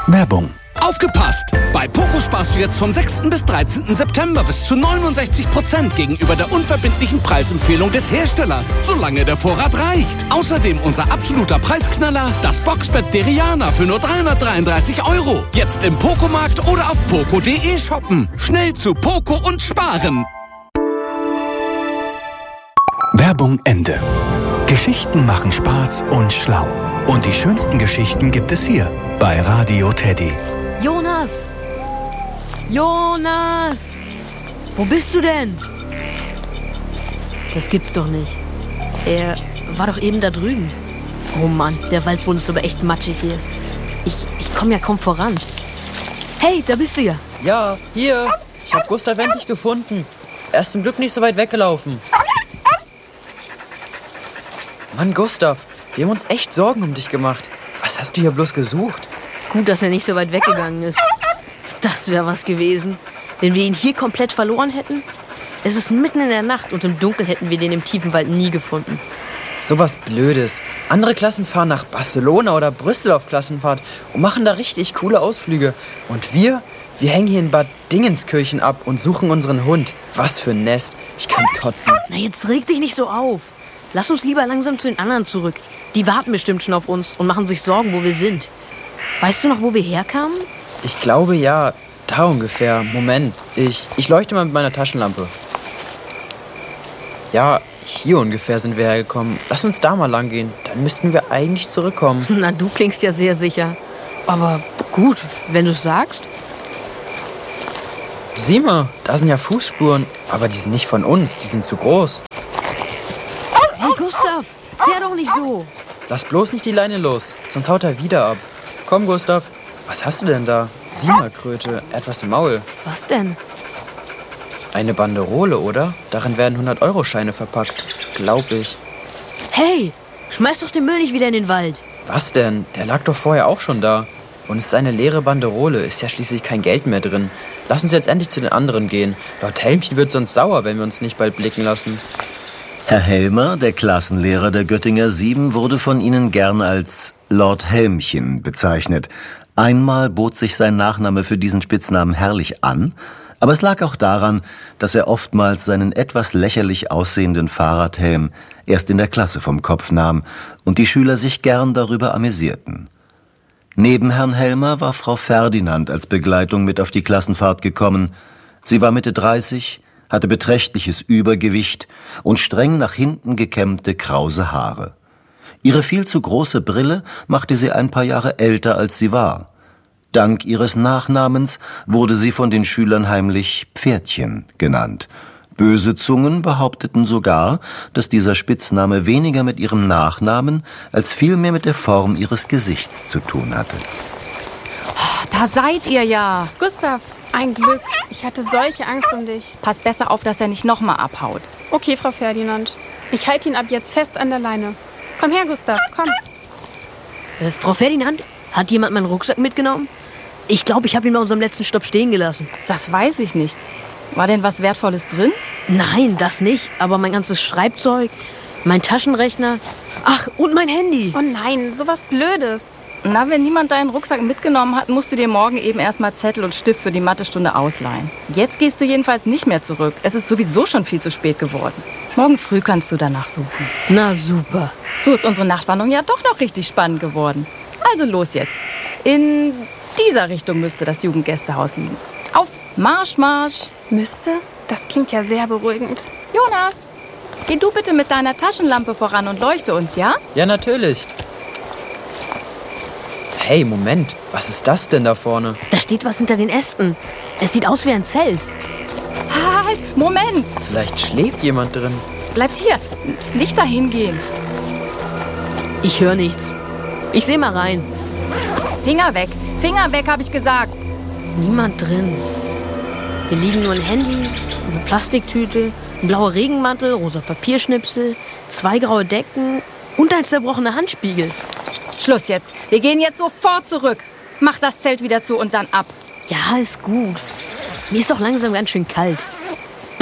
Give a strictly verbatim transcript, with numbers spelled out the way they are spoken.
Werbung. Aufgepasst! Bei Poco sparst du jetzt vom sechsten bis dreizehnten September bis zu neunundsechzig Prozent gegenüber der unverbindlichen Preisempfehlung des Herstellers, solange der Vorrat reicht. Außerdem unser absoluter Preisknaller, das Boxbett Deriana für nur dreihundertdreiunddreißig Euro. Jetzt im Poco-Markt oder auf poco punkt de shoppen. Schnell zu Poco und sparen. Werbung Ende. Geschichten machen Spaß und schlau. Und die schönsten Geschichten gibt es hier bei Radio Teddy. Jonas! Jonas! Wo bist du denn? Das gibt's doch nicht. Er war doch eben da drüben. Oh Mann, der Waldboden ist aber echt matschig hier. Ich, ich komme ja kaum voran. Hey, da bist du ja. Ja, hier. Ich hab Gustav endlich gefunden. Er ist zum Glück nicht so weit weggelaufen. Mann, Gustav, wir haben uns echt Sorgen um dich gemacht. Was hast du hier bloß gesucht? Gut, dass er nicht so weit weggegangen ist. Das wäre was gewesen, wenn wir ihn hier komplett verloren hätten. Es ist mitten in der Nacht und im Dunkeln hätten wir den im tiefen Wald nie gefunden. So was Blödes. Andere Klassen fahren nach Barcelona oder Brüssel auf Klassenfahrt und machen da richtig coole Ausflüge. Und wir, wir hängen hier in Bad Dingenskirchen ab und suchen unseren Hund. Was für ein Nest. Ich kann kotzen. Na, jetzt reg dich nicht so auf. Lass uns lieber langsam zu den anderen zurück. Die warten bestimmt schon auf uns und machen sich Sorgen, wo wir sind. Weißt du noch, wo wir herkamen? Ich glaube, ja. Da ungefähr. Moment. Ich, ich leuchte mal mit meiner Taschenlampe. Ja, hier ungefähr sind wir hergekommen. Lass uns da mal lang gehen. Dann müssten wir eigentlich zurückkommen. Na, du klingst ja sehr sicher. Aber gut, wenn du es sagst. Sieh mal, da sind ja Fußspuren. Aber die sind nicht von uns. Die sind zu groß. Hey, Gustav, sehr doch nicht so. Lass bloß nicht die Leine los, sonst haut er wieder ab. Komm, Gustav. Was hast du denn da? Sieh mal, Kröte, etwas im Maul. Was denn? Eine Banderole, oder? Darin werden hundert-Euro-Scheine verpackt. Glaub ich. Hey, schmeiß doch den Müll nicht wieder in den Wald. Was denn? Der lag doch vorher auch schon da. Und es ist eine leere Banderole, ist ja schließlich kein Geld mehr drin. Lass uns jetzt endlich zu den anderen gehen. Lord Helmchen wird sonst sauer, wenn wir uns nicht bald blicken lassen. Herr Helmer, der Klassenlehrer der Göttinger Sieben, wurde von Ihnen gern als Lord Helmchen bezeichnet. Einmal bot sich sein Nachname für diesen Spitznamen herrlich an, aber es lag auch daran, dass er oftmals seinen etwas lächerlich aussehenden Fahrradhelm erst in der Klasse vom Kopf nahm und die Schüler sich gern darüber amüsierten. Neben Herrn Helmer war Frau Ferdinand als Begleitung mit auf die Klassenfahrt gekommen. Sie war Mitte dreißig, hatte beträchtliches Übergewicht und streng nach hinten gekämmte krause Haare. Ihre viel zu große Brille machte sie ein paar Jahre älter, als sie war. Dank ihres Nachnamens wurde sie von den Schülern heimlich Pferdchen genannt. Böse Zungen behaupteten sogar, dass dieser Spitzname weniger mit ihrem Nachnamen als vielmehr mit der Form ihres Gesichts zu tun hatte. Da seid ihr ja. Gustav, ein Glück. Ich hatte solche Angst um dich. Pass besser auf, dass er nicht nochmal abhaut. Okay, Frau Ferdinand. Ich halte ihn ab jetzt fest an der Leine. Komm her, Gustav, komm. Äh, Frau Ferdinand, hat jemand meinen Rucksack mitgenommen? Ich glaube, ich habe ihn bei unserem letzten Stopp stehen gelassen. Das weiß ich nicht. War denn was Wertvolles drin? Nein, das nicht. Aber mein ganzes Schreibzeug, mein Taschenrechner, ach, und mein Handy. Oh nein, sowas Blödes. Na, wenn niemand deinen Rucksack mitgenommen hat, musst du dir morgen eben erstmal Zettel und Stift für die Mathestunde ausleihen. Jetzt gehst du jedenfalls nicht mehr zurück. Es ist sowieso schon viel zu spät geworden. Morgen früh kannst du danach suchen. Na super. So ist unsere Nachtwanderung ja doch noch richtig spannend geworden. Also los jetzt. In dieser Richtung müsste das Jugendgästehaus liegen. Auf Marsch, Marsch. Müsste? Das klingt ja sehr beruhigend. Jonas, geh du bitte mit deiner Taschenlampe voran und leuchte uns, ja? Ja, natürlich. Hey, Moment. Was ist das denn da vorne? Da steht was hinter den Ästen. Es sieht aus wie ein Zelt. Halt, Moment. Vielleicht schläft jemand drin. Bleibt hier. Nicht dahin gehen. Ich höre nichts. Ich sehe mal rein. Finger weg. Finger weg, habe ich gesagt. Niemand drin. Hier liegen nur ein Handy, eine Plastiktüte, ein blauer Regenmantel, rosa Papierschnipsel, zwei graue Decken und ein zerbrochener Handspiegel. Schluss jetzt. Wir gehen jetzt sofort zurück. Mach das Zelt wieder zu und dann ab. Ja, ist gut. Mir ist doch langsam ganz schön kalt.